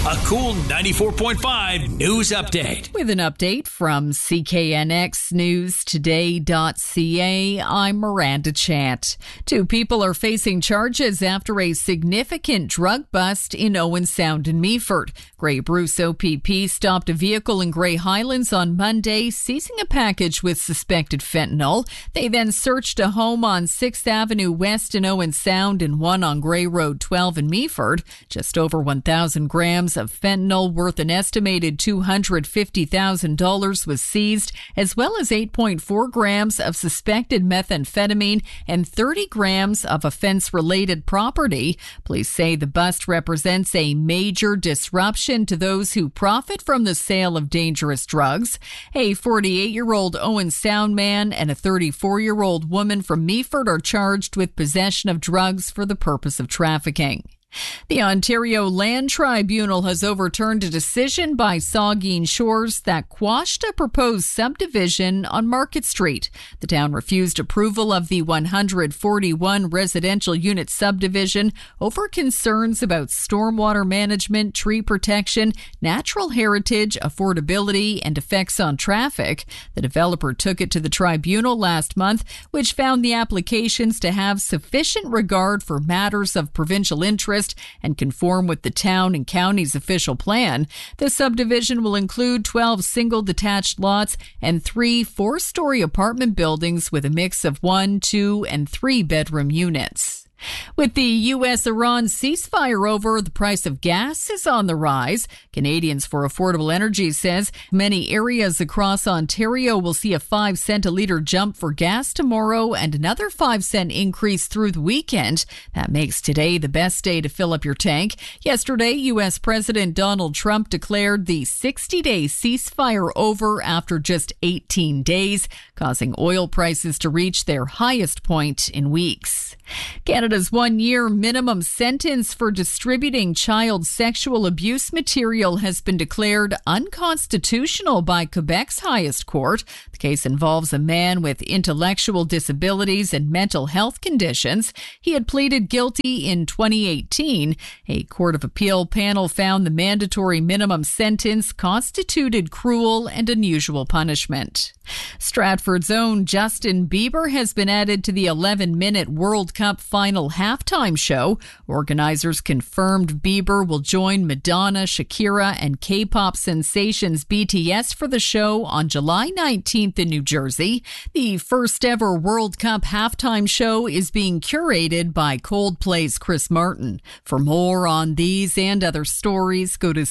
A Cool 94.5 news update. With an update from CKNXNewsToday.ca, I'm Miranda Chant. 2 people are facing charges after a significant drug bust in Owen Sound in Meaford. Grey Bruce OPP stopped a vehicle in Grey Highlands on Monday, seizing a package with suspected fentanyl. They then searched a home on 6th Avenue West in Owen Sound and one on Grey Road 12 in Meaford. Just over 1,000 grams of fentanyl worth an estimated $250,000 was seized, as well as 8.4 grams of suspected methamphetamine and 30 grams of offense-related property. Police say the bust represents a major disruption to those who profit from the sale of dangerous drugs. A 48-year-old Owen Sound man and a 34-year-old woman from Meaford are charged with possession of drugs for the purpose of trafficking. The Ontario Land Tribunal has overturned a decision by Saugeen Shores that quashed a proposed subdivision on Market Street. The town refused approval of the 141 residential unit subdivision over concerns about stormwater management, tree protection, natural heritage, affordability, and effects on traffic. The developer took it to the tribunal last month, which found the applications to have sufficient regard for matters of provincial interest and conform with the town and county's official plan. The subdivision will include 12 single detached lots and 3 4-story apartment buildings with a mix of 1, 2, and 3 bedroom units. With the U.S.-Iran ceasefire over, the price of gas is on the rise. Canadians for Affordable Energy says many areas across Ontario will see a 5 cent a litre jump for gas tomorrow and another 5 cent increase through the weekend. That makes today the best day to fill up your tank. Yesterday, U.S. President Donald Trump declared the 60-day ceasefire over after just 18 days, causing oil prices to reach their highest point in weeks. Canada's 1-year minimum sentence for distributing child sexual abuse material has been declared unconstitutional by Quebec's highest court. The case involves a man with intellectual disabilities and mental health conditions. He had pleaded guilty in 2018. A Court of Appeal panel found the mandatory minimum sentence constituted cruel and unusual punishment. Stratford's own Justin Bieber has been added to the 11-minute World Cup final halftime show. Organizers confirmed Bieber will join Madonna, Shakira, and K-pop sensations BTS for the show on July 19th in New Jersey. The first ever World Cup halftime show is being curated by Coldplay's Chris Martin. For more on these and other stories, go to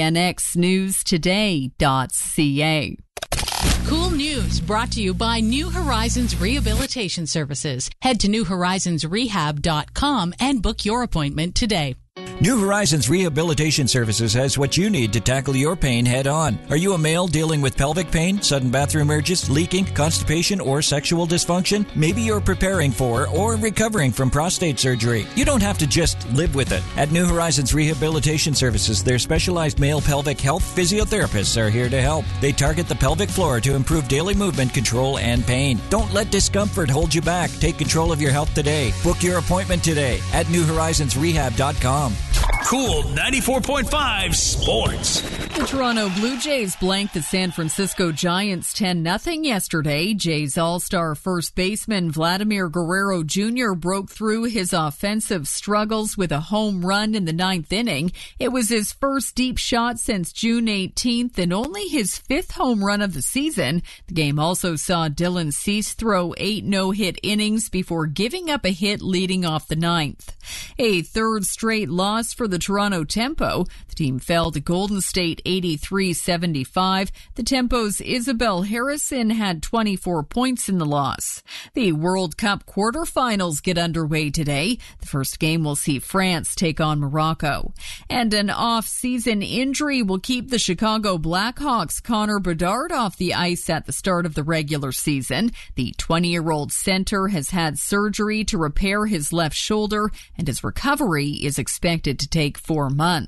CKNXNewsToday.ca. Cool News brought to you by New Horizons Rehabilitation Services. Head to newhorizonsrehab.com and book your appointment today. New Horizons Rehabilitation Services has what you need to tackle your pain head on. Are you a male dealing with pelvic pain, sudden bathroom urges, leaking, constipation, or sexual dysfunction? Maybe you're preparing for or recovering from prostate surgery. You don't have to just live with it. At New Horizons Rehabilitation Services, their specialized male pelvic health physiotherapists are here to help. They target the pelvic floor to improve daily movement control and pain. Don't let discomfort hold you back. Take control of your health today. Book your appointment today at newhorizonsrehab.com. Cool 94.5 Sports. The Toronto Blue Jays blanked the San Francisco Giants 10-0 yesterday. Jays All-Star first baseman Vladimir Guerrero Jr. broke through his offensive struggles with a home run in the 9th inning. It was his first deep shot since June 18th and only his 5th home run of the season. The game also saw Dylan Cease throw 8 no-hit innings before giving up a hit leading off the 9th. A third straight loss for the Toronto Tempo. The team fell to Golden State 83-75. The Tempo's Isabel Harrison had 24 points in the loss. The World Cup quarterfinals get underway today. The first game will see France take on Morocco. And an off-season injury will keep the Chicago Blackhawks' Connor Bedard off the ice at the start of the regular season. The 20-year-old center has had surgery to repair his left shoulder, and his recovery is expected to take 4 months.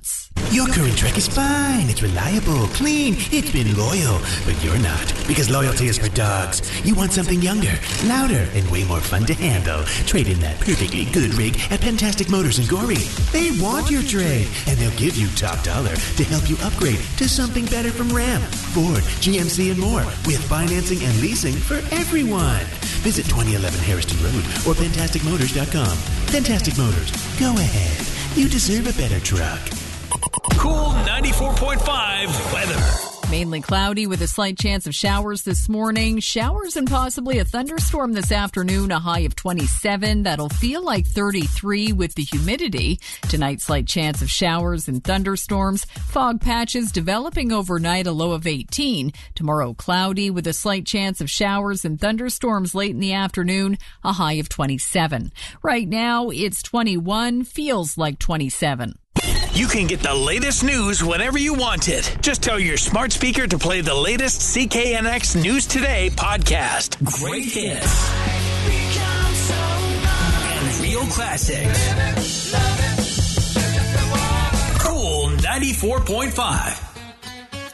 Your current Trek is fine. It's reliable, clean, it's been loyal. But you're not, because loyalty is for dogs. You want something younger, louder, and way more fun to handle. Trade in that perfectly good rig at Fantastic Motors in Goree. They want your trade, and they'll give you top dollar to help you upgrade to something better from Ram, Ford, GMC, and more, with financing and leasing for everyone. Visit 2011 Harrison Road or FantasticMotors.com. Fantastic Motors. Go ahead. You deserve a better truck. Cool 94.5 weather. Mainly cloudy with a slight chance of showers this morning. Showers and possibly a thunderstorm this afternoon, a high of 27. That'll feel like 33 with the humidity. Tonight, slight chance of showers and thunderstorms. Fog patches developing overnight, a low of 18. Tomorrow, cloudy with a slight chance of showers and thunderstorms late in the afternoon, a high of 27. Right now, it's 21, feels like 27. You can get the latest news whenever you want it. Just tell your smart speaker to play the latest CKNX News Today podcast. Great hits. And real classics. Cool 94.5.